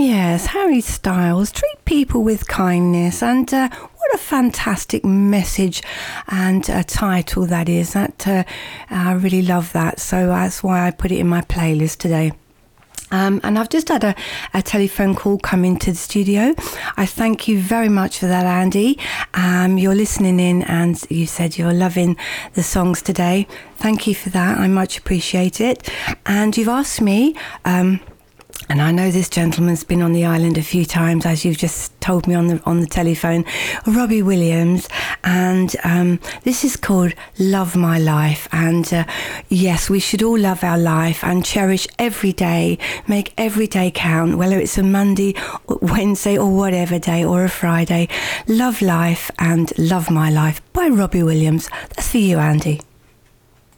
Yes, Harry Styles, treat people with kindness, and what a fantastic message and title that is. I really love that, so that's why I put it in my playlist today. And I've just had a telephone call come into the studio. I thank you very much for that, Andy. You're listening in and you said you're loving the songs today. Thank you for that. I much appreciate it. And you've asked me, and I know this gentleman's been on the island a few times, as you've just told me on the telephone, Robbie Williams, and this is called Love My Life. And yes, we should all love our life and cherish every day, make every day count, whether it's a Monday, Wednesday, or whatever day, or a Friday. Love life and Love My Life by Robbie Williams. That's for you, Andy.